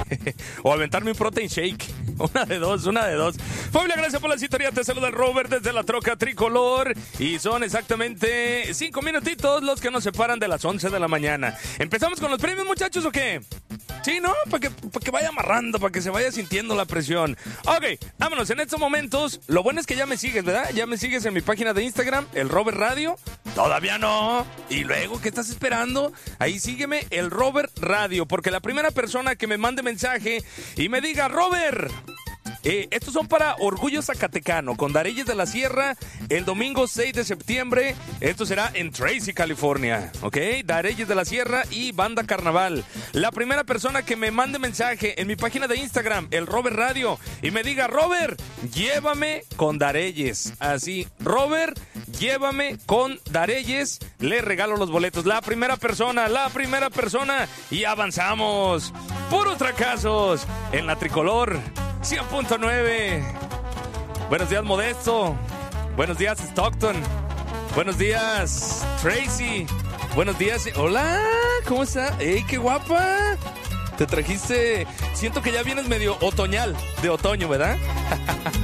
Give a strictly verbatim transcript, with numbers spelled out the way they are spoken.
o aventarme un protein shake. Una de dos, una de dos. Familia, gracias por la sintonía. Te saluda el Robert desde la troca tricolor. Y son exactamente cinco minutitos los que nos separan de las once de la mañana. ¿Empezamos con los premios, muchachos, o qué? Sí, ¿no? Para que, para que vaya amarrando, para que se vaya sintiendo la presión. Ok, vámonos. En estos momentos, lo bueno es que ya me sigues, ¿verdad? Ya me sigues en mi página de Instagram, el Robert Radio. Todavía no. Y luego, ¿qué estás esperando? Ahí sígueme, el Robert Radio. Porque la primera persona que me mande mensaje y me diga, Robert... Eh, estos son para Orgullo Zacatecano, con Dareyes de la Sierra, el domingo seis de septiembre. Esto será en Tracy, California, ¿ok? Dareyes de la Sierra y Banda Carnaval. La primera persona que me mande mensaje en mi página de Instagram, el Robert Radio, y me diga, Robert, llévame con Dareyes. Así, Robert, llévame con Dareyes, le regalo los boletos. La primera persona, la primera persona, y avanzamos. Puros fracasos en la tricolor. cien punto nueve. Buenos días, Modesto. Buenos días, Stockton. Buenos días, Tracy. Buenos días. Hola, ¿cómo está? ¡Ey, qué guapa! Te trajiste... Siento que ya vienes medio otoñal, de otoño, ¿verdad?